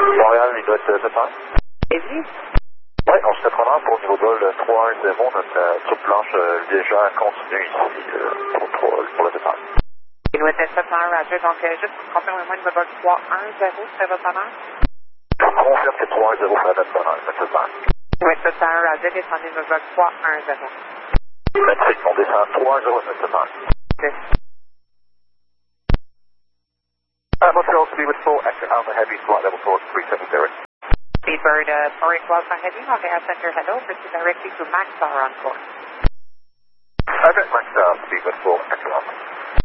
Montréal, il doit être total. Et vous? Oui, on se prendra pour niveau vol 310, notre soupe blanche déjà continue ici pour le total. Il doit être 700, Roger. Donc, juste confirmez-moi le vol 310, c'est votre honneur? Je confirme que 310 pour notre bonheur, effectivement. Oui, 700, Roger. Descendez le vol 310. Merci, on descend 310, effectivement. Montreal Speedbird 4, extra Alpha Heavy, flight level 4370. Speedbird 4 Alpha Heavy, Montreal Center, hello. Proceed directly to Max Tower on course. Okay, Max Speedbird 4.